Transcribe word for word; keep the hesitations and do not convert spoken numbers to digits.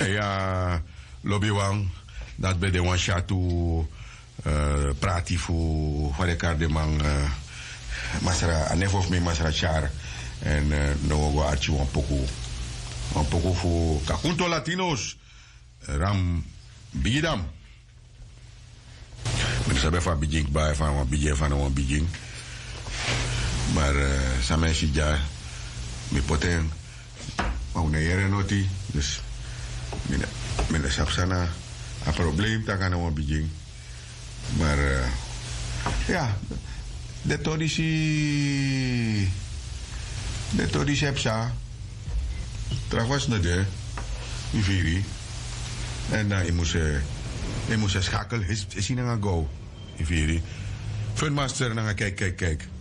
Ja, lobbywang. Dat bij de one shot to prati voor van elkaar de man. Masra, anef of me masra char. En no go archi wan poco. Wan poco voor Kakunto Latinos. Ram Bigidam. Ik heb even bijing bij van een bijing van een bijing. Maar sa mensen ja, me poten, maar hoe jaren noti, dus mina mina sapsana een probleem tak aan een bijing. Maar ja, de todisi, de todisi heb sa, trouwens niet de, die viri, en dan je moest je moest schakelen, is is hij naar go, die viri, fundmaster naar kijk kijk kijk.